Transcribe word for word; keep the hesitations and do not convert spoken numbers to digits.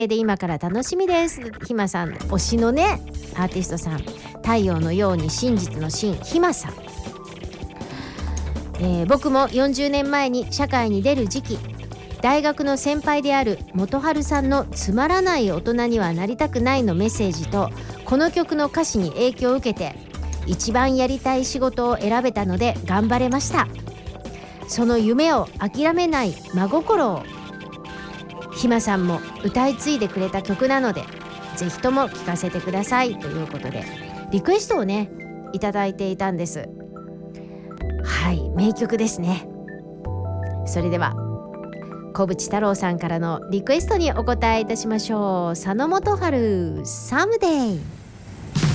で今から楽しみです。ひまさん推しのねアーティストさん、太陽のように真実の真、ひまさん、えー、僕もよんじゅうねんまえに社会に出る時期、大学の先輩である元春さんのつまらない大人にはなりたくないのメッセージとこの曲の歌詞に影響を受けて一番やりたい仕事を選べたので頑張れました。その夢を諦めない真心をひまさんも歌い継いでくれた曲なのでぜひとも聴かせてくださいということでリクエストをねいただいていたんです。はい、名曲ですね。それでは小渕太郎さんからのリクエストにお答えいたしましょう。佐野元春サムデイ。